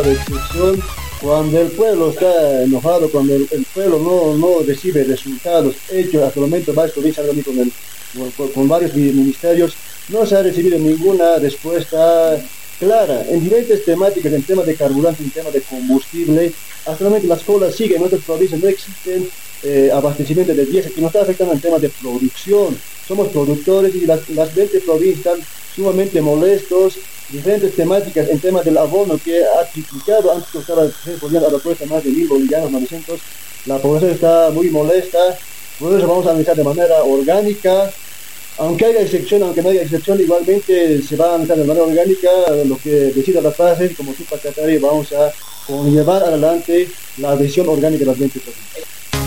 estado de excepción, cuando el pueblo está enojado, cuando el pueblo no recibe resultados hechos. Hasta el momento varios provincias con varios ministerios, no se ha recibido ninguna respuesta clara en diferentes temáticas, en temas de carburante, en temas de combustible. Hasta el momento las colas siguen, en otras provincias no existen abastecimiento de diésel, que nos está afectando en temas de producción. Somos productores y las 20 provincias están sumamente molestos. Diferentes temáticas en temas del abono que ha triplicado. Antes costaba 6%, ahora cuesta más de 1.000 bolivianos, 900. La población está muy molesta. Por eso vamos a analizar de manera orgánica. Aunque haya excepción, aunque no haya excepción, igualmente se va a analizar de manera orgánica lo que decida las bases. Como Tupac Katari, vamos a llevar adelante la visión orgánica de las 20 provincias.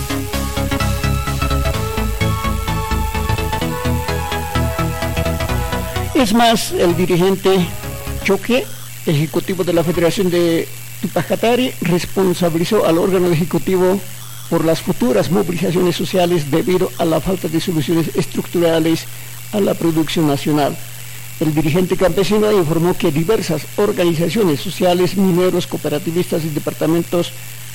Es más, el dirigente Choque, ejecutivo de la Federación de Tupac Katari, responsabilizó al órgano ejecutivo por las futuras movilizaciones sociales debido a la falta de soluciones estructurales a la producción nacional. El dirigente campesino informó que diversas organizaciones sociales, mineros, cooperativistas y departamentos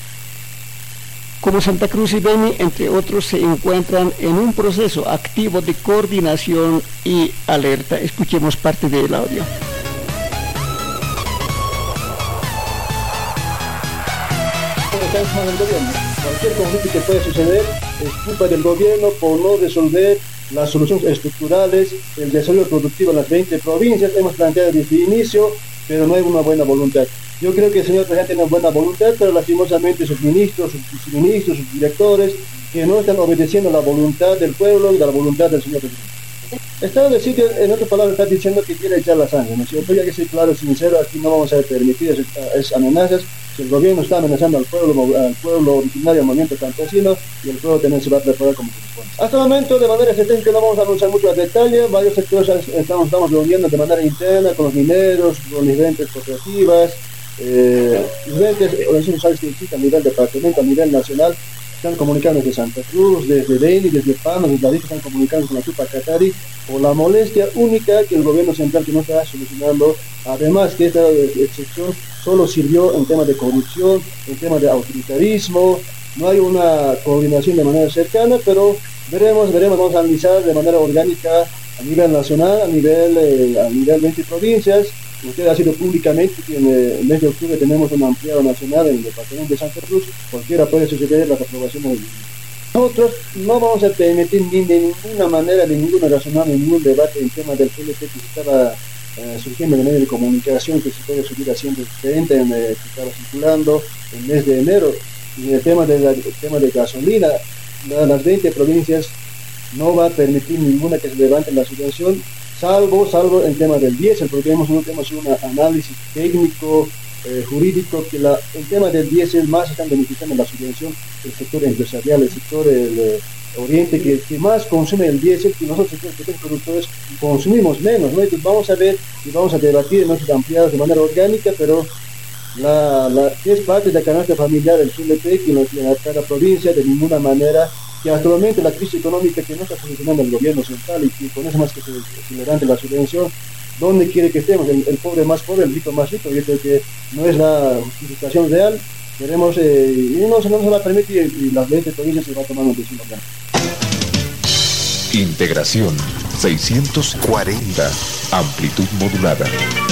como Santa Cruz y Beni, entre otros, se encuentran en un proceso activo de coordinación y alerta. Escuchemos parte del audio. Cualquier conflicto que pueda suceder es culpa del gobierno por no resolver las soluciones estructurales, el desarrollo productivo en las 20 provincias. Hemos planteado desde el inicio, pero no hay una buena voluntad. Yo creo que el señor presidente tiene buena voluntad, pero lastimosamente sus ministros, sus viceministros, sus directores, que no están obedeciendo la voluntad del pueblo y la voluntad del señor presidente. Estado de sitio, en otras palabras, está diciendo que quiere echar la sangre, ¿no es cierto? Ya que ser claro y sincero, aquí no vamos a permitir esas amenazas. Si el gobierno está amenazando al pueblo originario, al movimiento campesino, y el pueblo también se va a preparar como corresponde. Hasta el momento, de manera estratégica, no vamos a anunciar mucho a detalle. Varios sectores estamos reuniendo de manera interna con los mineros, con diferentes cooperativas, diferentes organizaciones sociales que existen a nivel departamento, a nivel nacional. Están comunicando desde Santa Cruz, desde Beni, desde Pano, desde Arica, están comunicando con la Tupac Katari por la molestia única que el gobierno central que no está solucionando. Además que esta excepción solo sirvió en temas de corrupción, en temas de autoritarismo. No hay una coordinación de manera cercana, pero veremos, vamos a analizar de manera orgánica a nivel nacional, a nivel 20 provincias. Usted ha sido públicamente que en el mes de octubre tenemos un ampliado nacional en el departamento de Santa Cruz. Cualquiera puede suceder las aprobaciones. Nosotros no vamos a permitir ni de ninguna manera, de ninguna razón, ningún debate en tema del PLP que estaba surgiendo en el medio de comunicación, que se puede subir a 130, que estaba circulando en el mes de enero. Y el tema de gasolina, las 20 provincias no va a permitir ninguna que se levante la subvención, salvo en tema del diésel, porque hemos un análisis técnico, jurídico, que el tema del diésel más están beneficiando la subvención el sector empresarial, el sector oriente, que más consume el diésel, que nosotros, los productores, consumimos menos, ¿no? Entonces vamos a ver y vamos a debatir en nuestros ampliados de manera orgánica, pero que es parte de la canasta familiar del CLP, que en cada provincia de ninguna manera, que hasta el momento la crisis económica que no está solucionando el gobierno central y que con eso más que se levante la subvención, ¿dónde quiere que estemos? El pobre más pobre, el rico más rico. Yo creo que no es la justificación real. Veremos, y no se va a permitir, y las 20 provincias se va a tomar una decisión grande. Integración 640, amplitud modulada.